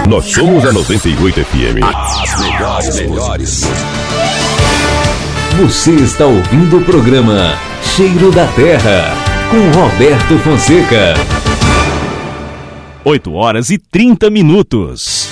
Nós somos a 98 FM. As melhores. Você está ouvindo o programa Cheiro da Terra, com Roberto Fonseca. 8h30.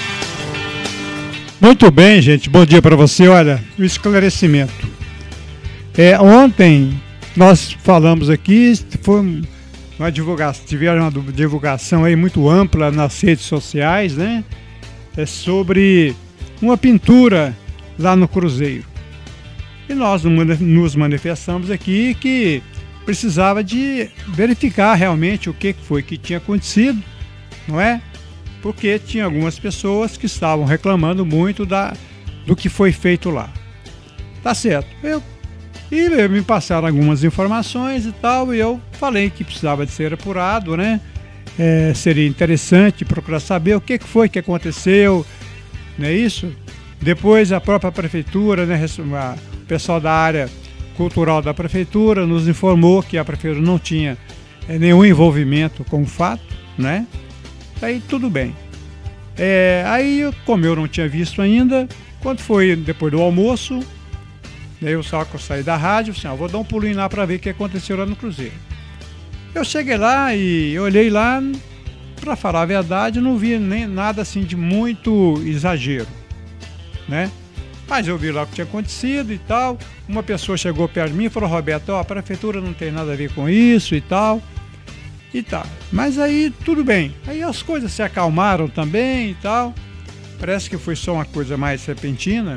Muito bem, gente. Bom dia para você. Olha, o esclarecimento. Ontem nós falamos aqui, foi uma divulgação, tiveram uma divulgação aí muito ampla nas redes sociais, né? Sobre uma pintura lá no Cruzeiro. E nós nos manifestamos aqui que precisava de verificar realmente o que foi que tinha acontecido, não é? Porque tinha algumas pessoas que estavam reclamando muito do que foi feito lá. Tá certo. Me passaram algumas informações e tal, e eu falei que precisava de ser apurado, né? Seria interessante procurar saber o que foi que aconteceu, não é isso? Depois a própria prefeitura, né, o pessoal da área cultural da prefeitura nos informou que a prefeitura não tinha nenhum envolvimento com o fato, né? Aí tudo bem. Aí, como eu não tinha visto ainda, quando foi depois do almoço, eu saí da rádio, assim, vou dar um pulinho lá para ver o que aconteceu lá no Cruzeiro. Eu cheguei lá e olhei lá, para falar a verdade, não vi nem nada assim de muito exagero, né? Mas eu vi lá o que tinha acontecido e tal. Uma pessoa chegou perto de mim e falou: Roberto, a prefeitura não tem nada a ver com isso e tal. E tal. Mas aí tudo bem. Aí as coisas se acalmaram também e tal. Parece que foi só uma coisa mais repentina.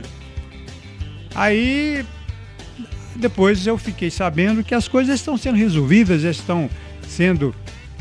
Aí depois eu fiquei sabendo que as coisas estão sendo resolvidas, já estão sendo